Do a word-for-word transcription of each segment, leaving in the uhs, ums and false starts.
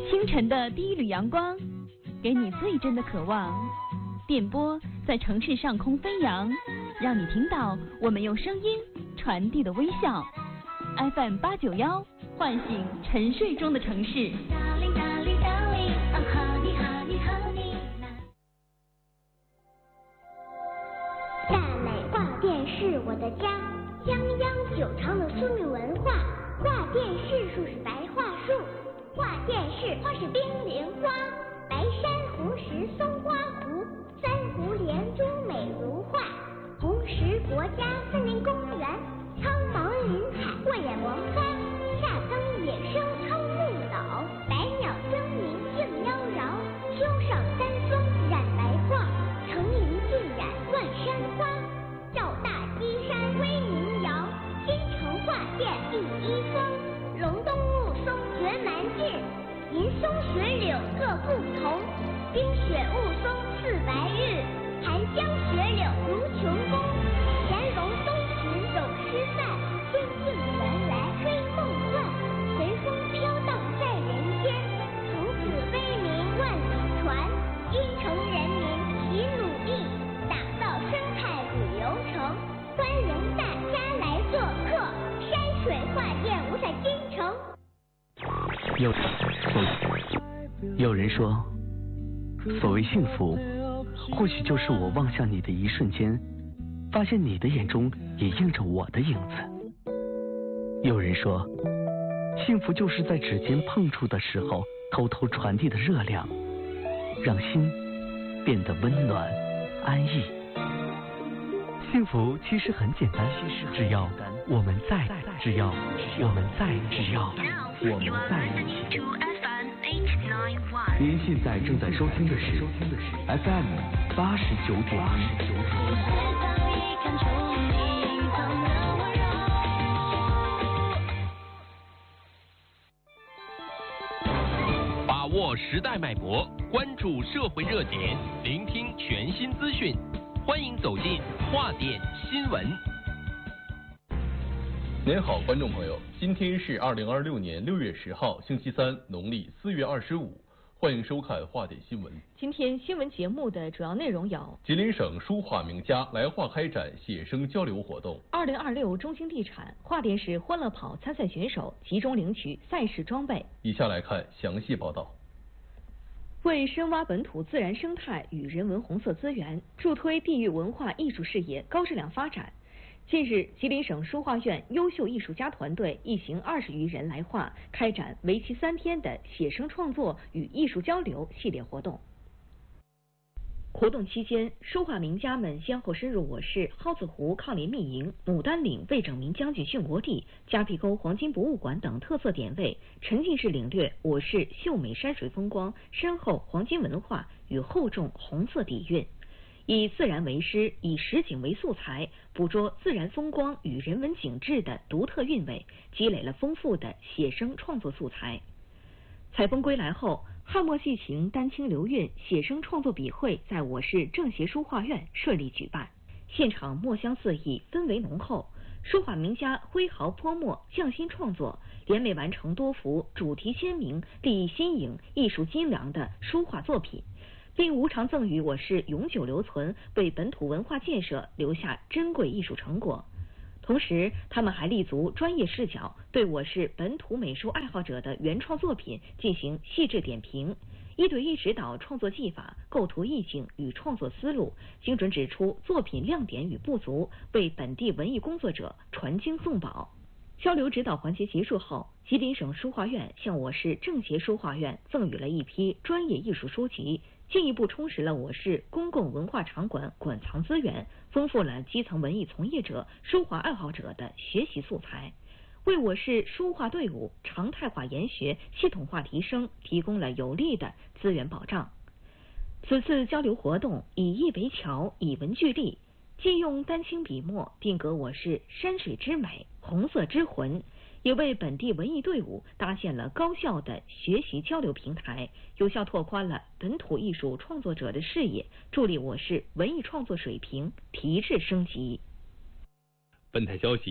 清晨的第一缕阳光，给你最真的渴望。电波在城市上空飞扬，让你听到我们用声音传递的微笑。F M 八九幺，唤醒沉睡中的城市。 大美画店是我的家，泱泱久长的苏韵文化。画店是树是白桦树，画店是花是冰莲花，白珊瑚石松花湖，三湖连珠美如画，红石国家森林公园，苍茫林海过眼王花，夏灯野生超木岛，百鸟争鸣竞妖娆，秋上三松染白画，层林尽染万山花，赵大基山威名扬，新城画店第一峰，龙东雾松绝蛮劲，银松雪柳各不同，冰雪雾松似白日，寒江雪柳如琼宫，乾隆东巡有诗赞，仙境原来非梦幻，随风飘荡在人间，从此威名万里传，京城人民齐努力，打造生态旅游城，欢迎大家来做客，山水画店无在京城。 有有人说，所谓幸福，或许就是我望向你的一瞬间，发现你的眼中也映着我的影子。有人说，幸福就是在指尖碰触的时候，偷偷传递的热量，让心变得温暖安逸。幸福其实很简单，只要我们在，只要我们在，只要我们在一起。您现在正在收听的是 F M 八十九点一。 把握时代脉搏，关注社会热点，聆听全新资讯，欢迎走进画店新闻。 您好，观众朋友，今天是二零二六年六月十号，星期三，农历四月二十五，欢迎收看画点新闻。 今天新闻节目的主要内容有： 吉林省书画名家来画开展写生交流活动； 二零二六中兴地产画店市欢乐跑参赛选手集中领取赛事装备。 以下来看详细报道。 为深挖本土自然生态与人文红色资源，助推地域文化艺术事业高质量发展。近日，吉林省书画院优秀艺术家团队一行二十余人来画，开展为期三天的写生创作与艺术交流系列活动。活动期间，书画名家们先后深入我市蒿子湖抗联密营、牡丹岭魏拯明将军殉国地、夹壁沟黄金博物馆等特色点位，沉浸式领略我市秀美山水风光、深厚黄金文化与厚重红色底蕴。以自然为师，以实景为素材，捕捉自然风光与人文景致的独特韵味，积累了丰富的写生创作素材。采风归来后，汉墨系情丹青流韵写生创作笔会在我市政协书画院顺利举办，现场墨香四溢，氛围浓厚，书画名家挥毫泼墨，匠心创作，联袂完成多幅主题鲜明、立意新颖、艺术精良的书画作品，并无偿赠予我市永久留存，为本土文化建设留下珍贵艺术成果。同时，他们还立足专业视角，对我市本土美术爱好者的原创作品进行细致点评，一对一指导创作技法、构图意境与创作思路，精准指出作品亮点与不足，为本地文艺工作者传经送宝。交流指导环节结束后，吉林省书画院向我市政协书画院赠予了一批专业艺术书籍，进一步充实了我市公共文化场馆馆藏资源，丰富了基层文艺从业者、书画爱好者的学习素材，为我市书画队伍常态化研学、系统化提升提供了有力的资源保障。此次交流活动以意为桥，以文聚力，既用丹青笔墨定格我市山水之美、红色之魂，也为本地文艺队伍搭建了高效的学习交流平台，有效拓宽了本土艺术创作者的视野，助力我市文艺创作水平提质升级。 本台消息，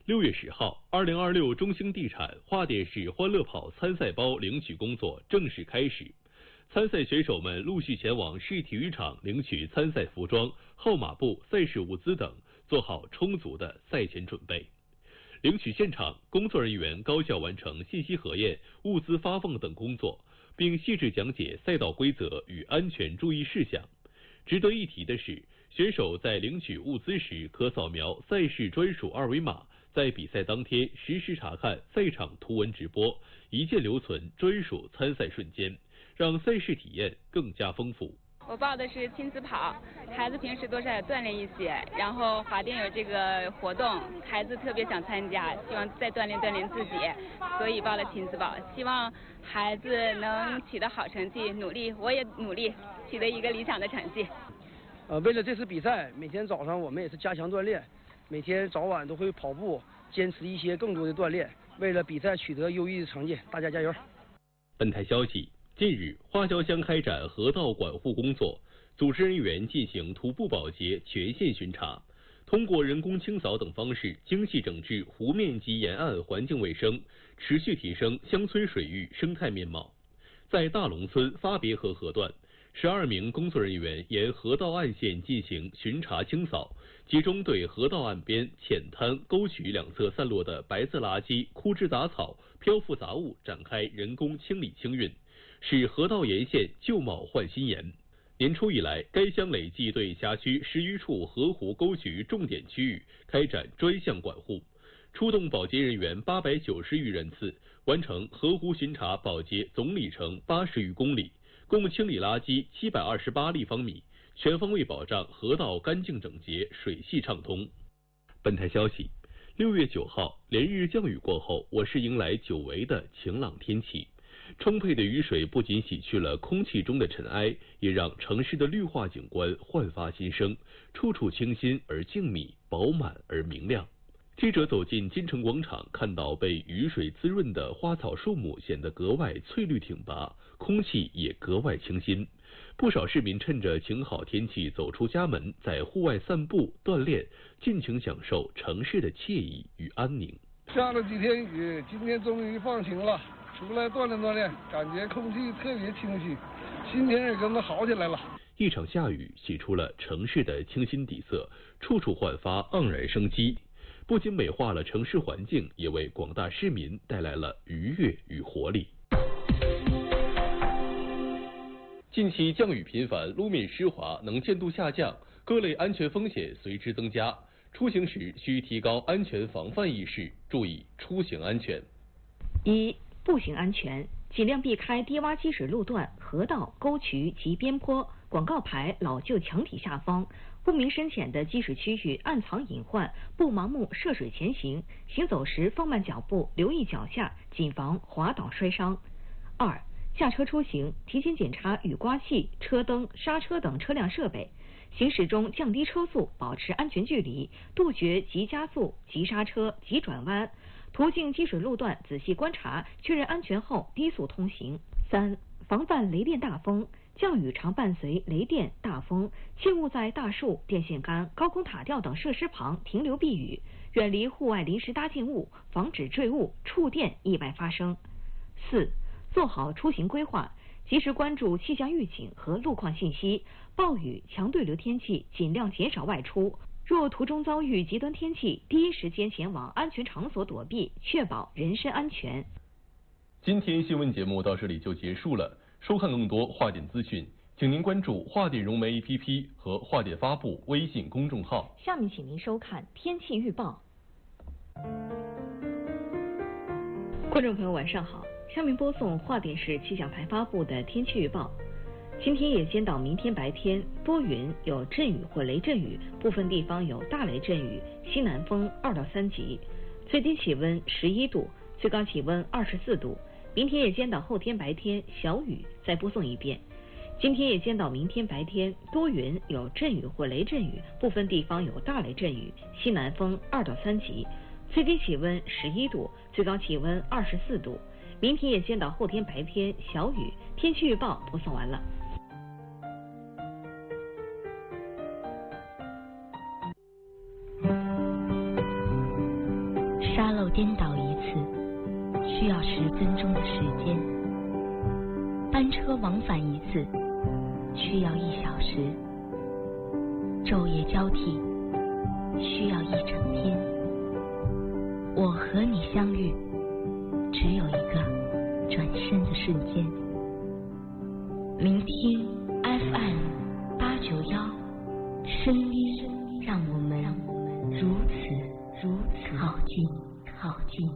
六月十号，二零二六中兴地产华电市欢乐跑参赛包领取工作正式开始。参赛选手们陆续前往市体育场领取参赛服装、号码布、赛事物资等，做好充足的赛前准备。领取现场，工作人员高效完成信息核验、物资发放等工作，并细致讲解赛道规则与安全注意事项。值得一提的是，选手在领取物资时可扫描赛事专属二维码，在比赛当天实时查看赛场图文直播，一键留存专属参赛瞬间，让赛事体验更加丰富。 我报的是亲子跑，孩子平时多少也锻炼一些，然后华电有这个活动，孩子特别想参加，希望再锻炼锻炼自己，所以报了亲子跑，希望孩子能取得好成绩，努力，我也努力取得一个理想的成绩。 呃，为了这次比赛，每天早上我们也是加强锻炼，每天早晚都会跑步，坚持一些更多的锻炼，为了比赛取得优异的成绩，大家加油。 本台消息，近日，花椒乡开展河道管护工作，组织人员进行徒步保洁全线巡查，通过人工清扫等方式精细整治湖面及沿岸环境卫生，持续提升乡村水域生态面貌。在大龙村发别河河段，十二名工作人员沿河道岸线进行巡查清扫，集中对河道岸边浅滩、沟渠两侧散落的白色垃圾、枯枝杂草、漂浮杂物展开人工清理清运，使河道沿线旧貌换新颜。年初以来，该乡累计对辖区十余处河湖沟渠重点区域开展专项管护，出动保洁人员八百九十余人次，完成河湖巡查保洁总里程八十余公里，共清理垃圾七百二十八立方米，全方位保障河道干净整洁、水系畅通。本台消息，六月九号连日降雨过后，我市迎来久违的晴朗天气。充沛的雨水不仅洗去了空气中的尘埃，也让城市的绿化景观焕发新生，处处清新而静谧，饱满而明亮。记者走进金城广场，看到被雨水滋润的花草树木显得格外翠绿挺拔，空气也格外清新。不少市民趁着晴好天气走出家门，在户外散步锻炼，尽情享受城市的惬意与安宁。 下了几天雨，今天终于放晴了，出来锻炼锻炼，感觉空气特别清新，心情也跟着好起来了。 一场下雨洗出了城市的清新底色，处处焕发盎然生机，不仅美化了城市环境，也为广大市民带来了愉悦与活力。近期降雨频繁，路面湿滑，能见度下降，各类安全风险随之增加。出行时需提高安全防范意识，注意出行安全。 一、步行安全，尽量避开低洼积水路段、河道、沟渠及边坡、广告牌、老旧墙体下方、不明深浅的积水区域，暗藏隐患，不盲目涉水前行，行走时放慢脚步，留意脚下，谨防滑倒摔伤。二、驾车出行，提前检查雨刮器、车灯、刹车等车辆设备。行驶中降低车速，保持安全距离，杜绝急加速、急刹车、急转弯。途径积水路段仔细观察，确认安全后低速通行。三、防范雷电大风，降雨常伴随雷电、大风，切勿在大树、电线杆、高空塔吊等设施旁停留避雨，远离户外临时搭建物，防止坠物、触电意外发生。四、做好出行规划，及时关注气象预警和路况信息，暴雨、强对流天气尽量减少外出。若途中遭遇极端天气，第一时间前往安全场所躲避，确保人身安全。 今天新闻节目到这里就结束了。收看更多华电资讯，请您关注华电融媒 A P P 和华电发布微信公众号。 下面请您收看天气预报。观众朋友晚上好，下面播送华电市气象台发布的天气预报。今天夜间到明天白天多云，有阵雨或雷阵雨，部分地方有大雷阵雨，西南风二到三级，最低气温十一度，最高气温二十四度。明天夜间到后天白天小雨。再播送一遍。今天夜间到明天白天多云，有阵雨或雷阵雨，部分地方有大雷阵雨，西南风二到三级，最低气温十一度，最高气温二十四度。明天夜间到后天白天小雨。天气预报播送完了。 班车往返一次需要一小时，昼夜交替需要一整天。我和你相遇，只有一个转身的瞬间。聆听 F M 八九幺，声音让我们如此如此靠近靠近。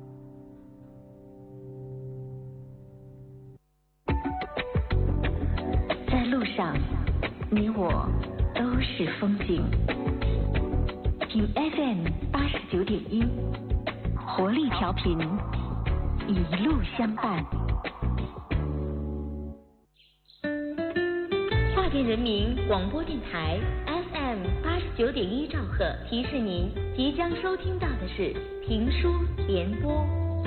在路上，你我都是风景。听 F M 八十九点一，活力调频，一路相伴。华电人民广播电台 F M 八十九点一兆赫提示您，即将收听到的是评书联播。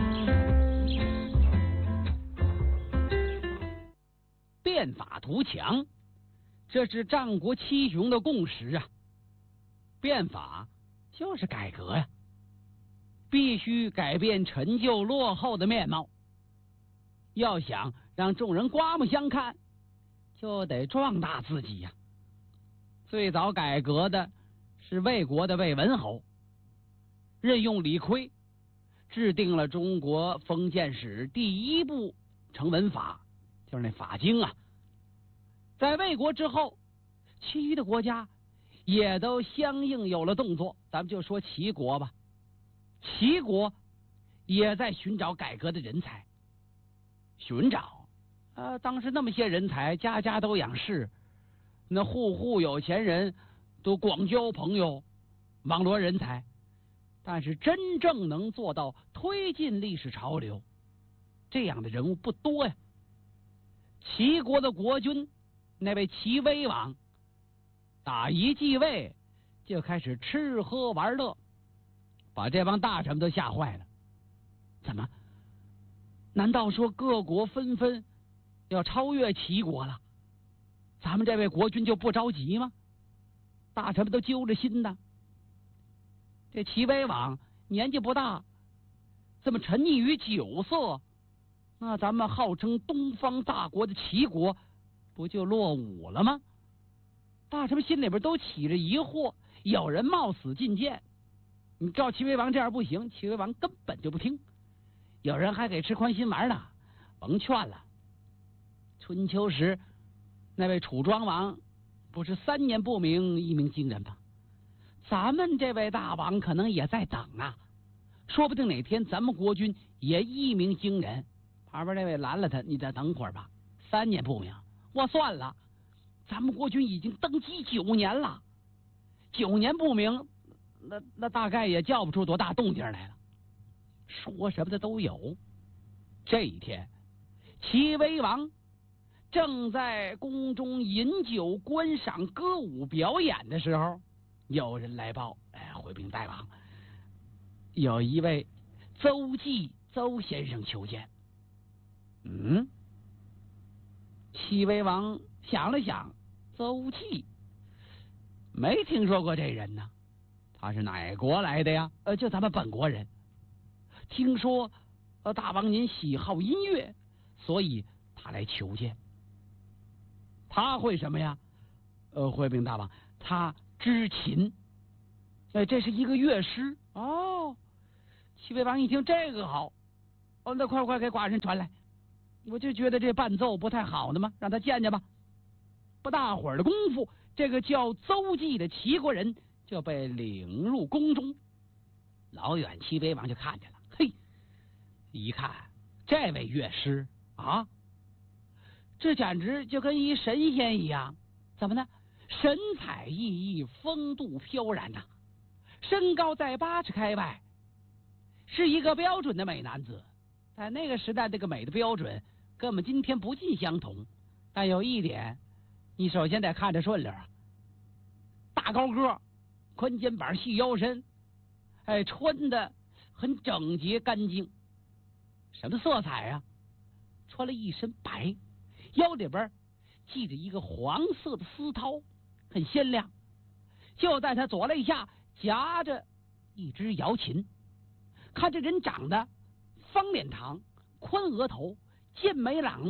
变法图强，这是战国七雄的共识啊！变法就是改革呀、啊，必须改变陈旧落后的面貌。要想让众人刮目相看，就得壮大自己呀、啊。最早改革的是魏国的魏文侯，任用李悝，制定了中国封建史第一部成文法，就是那法经啊。在魏国之后，其余的国家也都相应有了动作。咱们就说齐国吧，齐国也在寻找改革的人才。寻找，呃，当时那么些人才，家家都养士，那户户有钱人都广交朋友，网罗人才。但是真正能做到推进历史潮流，这样的人物不多呀。齐国的国君那位齐威王，打一继位就开始吃喝玩乐，把这帮大臣们都吓坏了。怎么？难道说各国纷纷要超越齐国了？咱们这位国君就不着急吗？大臣们都揪着心呢。这齐威王年纪不大，这么沉溺于酒色，那咱们号称东方大国的齐国不就落伍了吗？大臣们心里边都起着疑惑，有人冒死进谏。你照齐威王这样不行，齐威王根本就不听。有人还给吃宽心丸呢，甭劝了。春秋时那位楚庄王不是三年不鸣，一鸣惊人吗？咱们这位大王可能也在等啊，说不定哪天咱们国君也一鸣惊人。旁边那位拦了他，你再等会儿吧，三年不鸣我算了，咱们国君已经登基九年了，九年不鸣，那那大概也叫不出多大动静来了。说什么的都有。这一天，齐威王正在宫中饮酒观赏歌舞表演的时候，有人来报，哎，回禀大王，有一位邹忌邹先生求见。嗯，齐威王想了想，邹忌没听说过这人呢，他是哪国来的呀？呃，就咱们本国人。听说呃大王您喜好音乐，所以他来求见。他会什么呀？呃，回禀大王，他知琴。哎，这是一个乐师哦。齐威王一听这个好，哦，那快快给寡人传来。我就觉得这伴奏不太好的嘛，让他见见吧。不大会儿的功夫，这个叫邹忌的齐国人就被领入宫中。老远齐威王就看见了，嘿，一看这位乐师啊，这简直就跟一神仙一样。怎么呢？神采奕奕，风度飘然呐、啊，身高在八尺开外，是一个标准的美男子。在那个时代，这个美的标准跟我们今天不尽相同。但有一点，你首先得看着顺溜啊，大高个，宽肩膀，细腰身，哎，穿的很整洁干净。什么色彩啊？穿了一身白，腰里边系着一个黄色的丝绦，很鲜亮。就在他左肋下夹着一只瑶琴。看这人长得方脸膛，宽额头，剑眉朗目，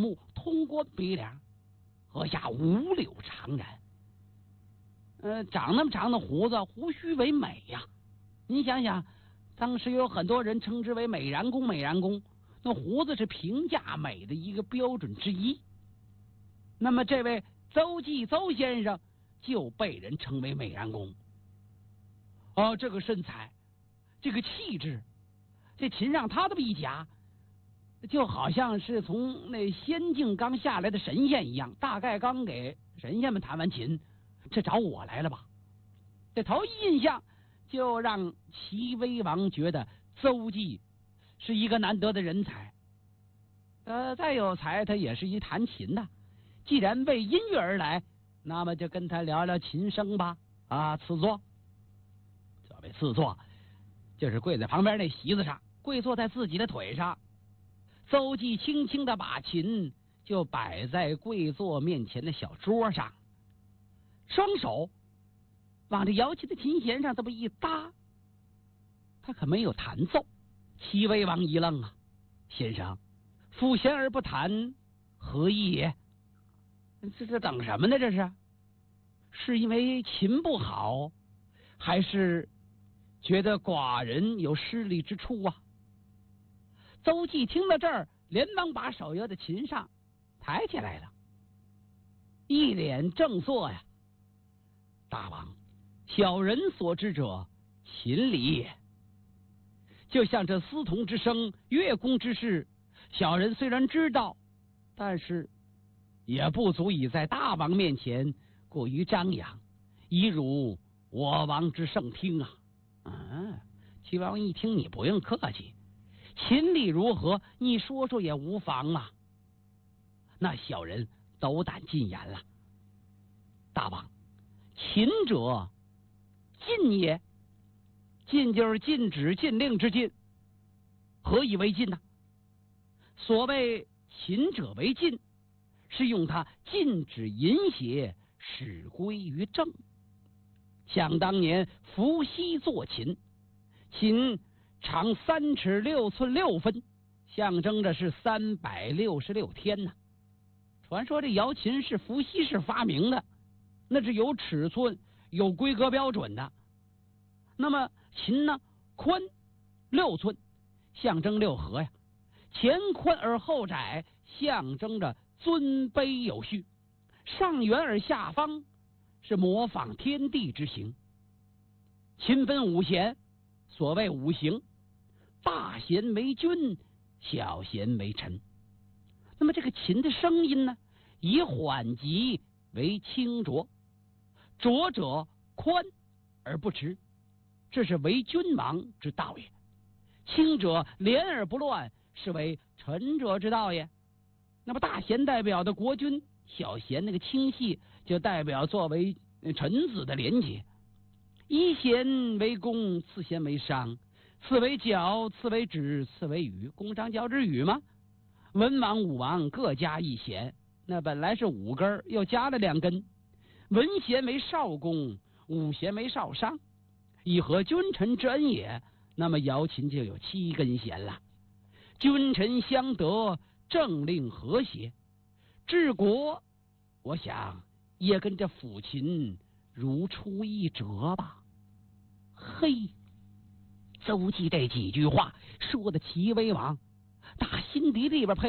通关鼻梁，颌下五柳长髯。呃，长那么长的胡子，胡须为美呀、啊。您想想，当时有很多人称之为美髯公，美髯公，那胡子是评价美的一个标准之一。那么这位邹忌邹先生就被人称为美髯公。哦，这个身材，这个气质，这秦上他的臂甲，就好像是从那仙境刚下来的神仙一样。大概刚给神仙们弹完琴，这找我来了吧？这头一印象就让齐威王觉得邹忌是一个难得的人才。呃，再有才，他也是一弹琴的。既然为音乐而来，那么就跟他聊聊琴声吧。啊，赐座。所谓赐座，就是跪在旁边那席子上，跪坐在自己的腿上。邹忌轻轻的把琴就摆在跪坐面前的小桌上，双手往这摇琴的琴弦上这么一搭，他可没有弹奏。齐威王一愣啊，先生，抚弦而不弹，何意也？这这等什么呢？这是是因为琴不好，还是觉得寡人有失礼之处啊？邹忌听到这儿，连忙把手摇在琴上，抬起来了，一脸正色呀。大王，小人所知者，琴礼也。就像这司童之声、乐工之事，小人虽然知道，但是也不足以在大王面前过于张扬，以辱我王之圣听啊！啊，齐王一听，你不用客气，琴礼如何，你说说也无妨啊。那小人斗胆进言了。大王，琴者禁也，禁就是禁止禁令之禁。何以为禁呢？所谓琴者为禁，是用它禁止淫邪，使归于正。想当年伏羲作琴，琴长三尺六寸六分，象征着是三百六十六天呢。传说这瑶琴是伏羲氏发明的，那是有尺寸、有规格标准的。那么琴呢，宽六寸，象征六合呀；前宽而后窄，象征着尊卑有序；上圆而下方，是模仿天地之行。琴分五弦，所谓五行，大弦为君，小弦为臣。那么这个琴的声音呢，以缓急为清浊，浊者宽而不直，这是为君王之道也；清者连而不乱，是为臣者之道也。那么大弦代表的国君，小弦那个清细就代表作为臣子的廉洁。一弦为弓，次弦为商，次为角，次为指，次为羽。弓商角指羽吗？文王武王各加一弦，那本来是五根，又加了两根。文弦为少公，武弦为少商，以合君臣之恩也。那么瑶琴就有七根弦了。君臣相得，政令和谐，治国，我想也跟这抚琴如出一辙吧。嘿，邹忌这几句话说的齐威王打心底里边配